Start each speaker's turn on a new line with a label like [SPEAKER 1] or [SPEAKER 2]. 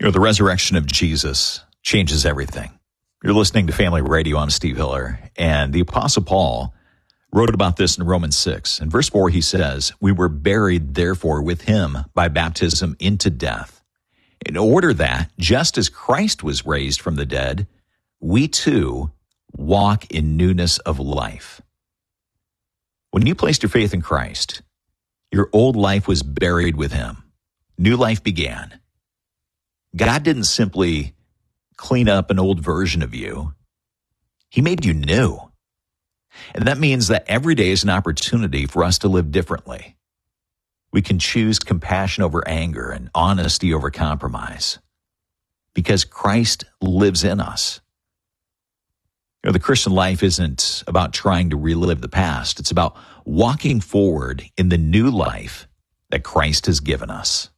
[SPEAKER 1] The resurrection of Jesus changes everything. You're listening to Family Radio. I'm Steve Hiller. And the Apostle Paul wrote about this in Romans 6. In verse 4, he says, "We were buried, therefore, with him by baptism into death, in order that, just as Christ was raised from the dead, we too walk in newness of life." When you placed your faith in Christ, your old life was buried with him. New life began. God didn't simply clean up an old version of you. He made you new. And that means that every day is an opportunity for us to live differently. We can choose compassion over anger and honesty over compromise because Christ lives in us. The Christian life isn't about trying to relive the past. It's about walking forward in the new life that Christ has given us.